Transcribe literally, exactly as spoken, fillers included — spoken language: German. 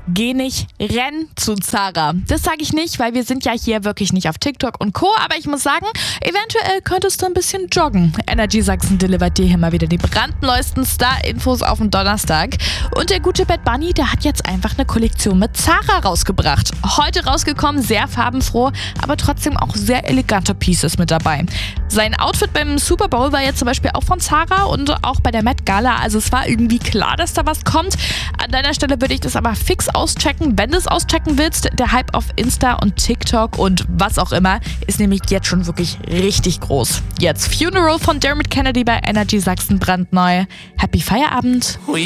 Geh nicht, renn zu Zara. Das sage ich nicht, weil wir sind ja hier wirklich nicht auf TikTok und Co. Aber ich muss sagen, eventuell könntest du ein bisschen joggen. Energy Sachsen delivert dir hier mal wieder die brandneuesten Star-Infos auf den Donnerstag. Und der gute Bad Bunny, der hat jetzt einfach eine Kollektion mit Zara rausgebracht. Heute rausgekommen, sehr farbenfroh, aber trotzdem auch sehr elegante Pieces mit dabei. Sein Outfit beim Super Bowl war jetzt zum Beispiel auch von Zara und auch bei der Met Gala. Also es war irgendwie klar, dass da was kommt. An deiner Stelle würde ich das aber fix auschecken, wenn du es auschecken willst. Der Hype auf Insta und TikTok und was auch immer ist nämlich jetzt schon wirklich richtig groß. Jetzt Funeral von Dermot Kennedy bei Energy Sachsen brandneu. Happy Feierabend!